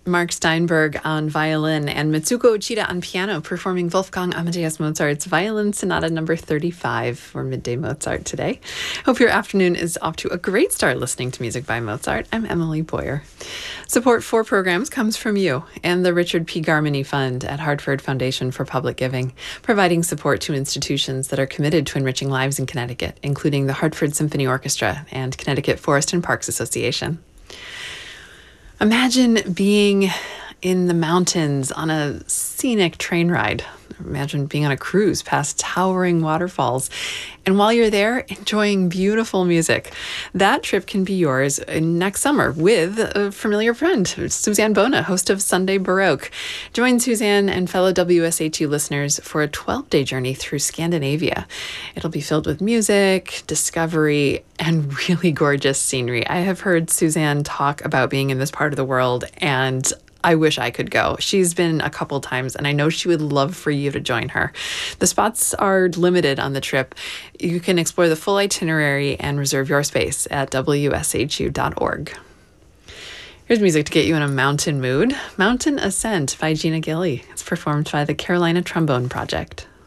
Mark Steinberg on violin and Mitsuko Uchida on piano, performing Wolfgang Amadeus Mozart's Violin Sonata number 35 for Midday Mozart today. Hope your afternoon is off to a great start listening to music by Mozart. I'm Emily Boyer. Support for programs comes from you and the Richard P. Garmany Fund at Hartford Foundation for Public Giving, providing support to institutions that are committed to enriching lives in Connecticut, including the Hartford Symphony Orchestra and Connecticut Forest and Parks Association. Imagine being in the mountains on a scenic train ride. Imagine being on a cruise past towering waterfalls. And while you're there, enjoying beautiful music. That trip can be yours next summer with a familiar friend, Suzanne Bona, host of Sunday Baroque. Join Suzanne and fellow WSHU listeners for a 12-day journey through Scandinavia. It'll be filled with music, discovery, and really gorgeous scenery. I have heard Suzanne talk about being in this part of the world, and I wish I could go. She's been a couple times, and I know she would love for you to join her. The spots are limited on the trip. You can explore the full itinerary and reserve your space at wshu.org. Here's music to get you in a mountain mood. Mountain Ascent by Gina Gilly. It's performed by the Carolina Trombone Project.